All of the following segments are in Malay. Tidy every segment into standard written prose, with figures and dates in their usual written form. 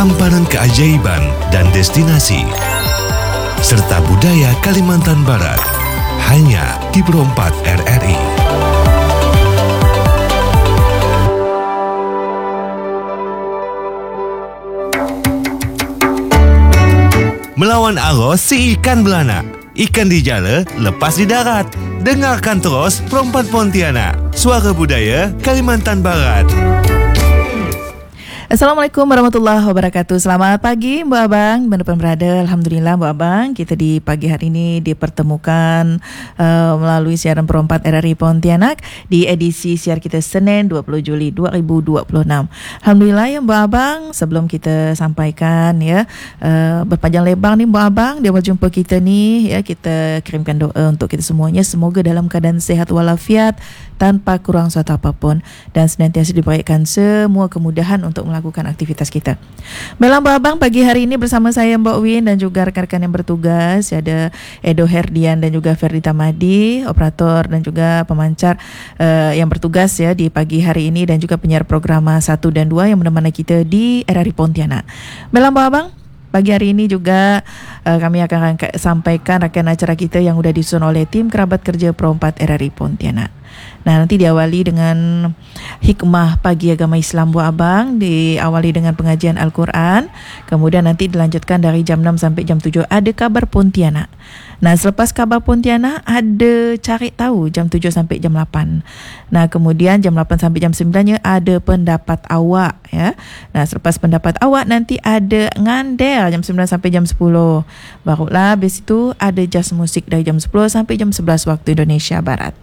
hamparan keajaiban dan destinasi, serta budaya Kalimantan Barat, hanya di Pro 4 RRI. Melawan arus si ikan beranak. Ikan di jala, lepas di darat. Dengarkan terus Pro 4 Pontianak, suara budaya Kalimantan Barat. Assalamualaikum warahmatullahi wabarakatuh. Selamat pagi Mbak Abang, Mandapan berada. Alhamdulillah Mbak Abang, kita di pagi hari ini dipertemukan melalui siaran Pro 4 RRI Pontianak di edisi siar kita Senin 20 Juli 2026. Alhamdulillah ya Mbak Abang, sebelum kita sampaikan ya berpanjang lebar ni Mbak Abang dia berjumpa kita ni ya, kita kirimkan doa untuk kita semuanya, semoga dalam keadaan sehat walafiat tanpa kurang suatu apapun dan senantiasa diberikan semua kemudahan untuk melakukan aktivitas kita. Baiklah Mbak Abang, pagi hari ini bersama saya Mbak Win dan juga rekan-rekan yang bertugas, ada Edo Herdian dan juga Ferdi Tamadi, operator dan juga pemancar yang bertugas ya di pagi hari ini, dan juga penyiar program 1 dan 2 yang menemani kita di RRI Pontianak. Baiklah Mbak Abang, pagi hari ini juga kami akan sampaikan rangkaian acara kita yang sudah disusun oleh tim kerabat kerja Pro 4 RRI Pontianak. Nah, nanti diawali dengan hikmah pagi agama Islam Bu Abang, diawali dengan pengajian Al-Quran, kemudian nanti dilanjutkan dari jam 6 sampai jam 7 ada kabar Pontianak. Nah, selepas kabar Pontianak ada cari tahu jam 7 sampai jam 8. Nah, kemudian jam 8 sampai jam 9 ada pendapat awak ya. Nah, selepas pendapat awak nanti ada ngandel jam 9 sampai jam 10. Barulah habis itu ada jazz musik dari jam 10 sampai jam 11 waktu Indonesia Barat.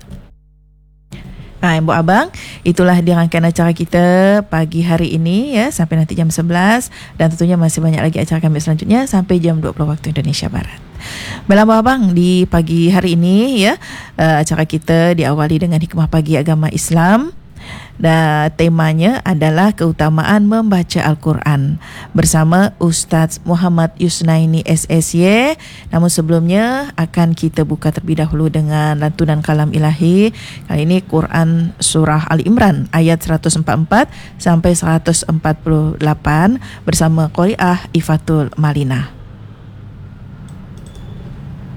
Nah, Ibu Abang, itulah dia rangkaian acara kita pagi hari ini ya, sampai nanti jam 11, dan tentunya masih banyak lagi acara kami selanjutnya sampai jam 20 waktu Indonesia Barat. Baiklah Ibu Abang, di pagi hari ini ya, acara kita diawali dengan hikmah pagi agama Islam. Dan temanya adalah keutamaan membaca Al-Quran bersama Ustaz Muhammad Yusnaini SSY. Namun sebelumnya akan kita buka terlebih dahulu dengan lantunan kalam ilahi. Kali ini Quran Surah Ali Imran ayat 144 sampai 148 bersama Qari'ah Ifatul Malinah.